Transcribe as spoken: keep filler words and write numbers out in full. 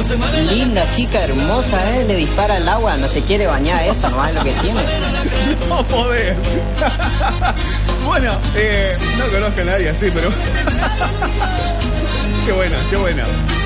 Linda chica hermosa, ¿eh? Le dispara el agua, no se quiere bañar, eso no es lo que tiene. No podés. Bueno, eh, no conozco a nadie así, pero... Qué buena, qué buena.